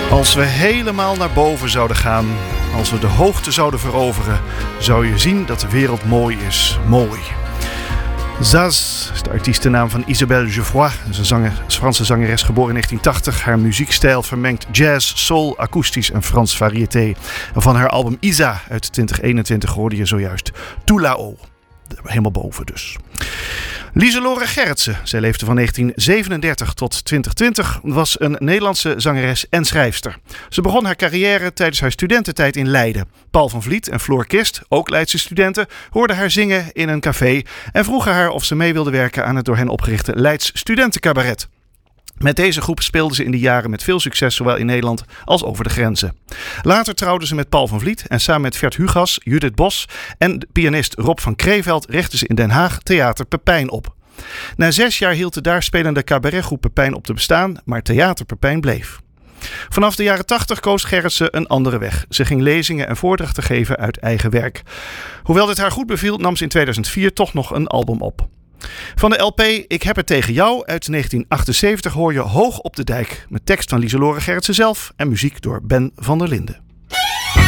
Als we helemaal naar boven zouden gaan, als we de hoogte zouden veroveren, zou je zien dat de wereld mooi is. Mooi. Zaz is de artiestennaam van Isabelle Geoffroy. Een Franse zangeres geboren in 1980. Haar muziekstijl vermengt jazz, soul, akoestisch en Frans variété. En van haar album Isa uit 2021 hoorde je zojuist Tout là-haut. Helemaal boven dus. Lieselore Gerritsen, zij leefde van 1937 tot 2020, was een Nederlandse zangeres en schrijfster. Ze begon haar carrière tijdens haar studententijd in Leiden. Paul van Vliet en Floor Kist, ook Leidse studenten, hoorden haar zingen in een café en vroegen haar of ze mee wilde werken aan het door hen opgerichte Leids Studentencabaret. Met deze groep speelde ze in die jaren met veel succes, zowel in Nederland als over de grenzen. Later trouwde ze met Paul van Vliet en samen met Vert Hugas, Judith Bos en de pianist Rob van Kreeveld richtte ze in Den Haag Theater Pepijn op. Na 6 jaar hield de daar spelende cabaretgroep Pepijn op te bestaan, maar Theater Pepijn bleef. Vanaf de jaren 80 koos Gerritsen een andere weg. Ze ging lezingen en voordrachten geven uit eigen werk. Hoewel dit haar goed beviel, nam ze in 2004 toch nog een album op. Van de LP Ik heb het tegen jou uit 1978 hoor je Hoog op de dijk. Met tekst van Lieselore Gerritsen zelf en muziek door Ben van der Linden.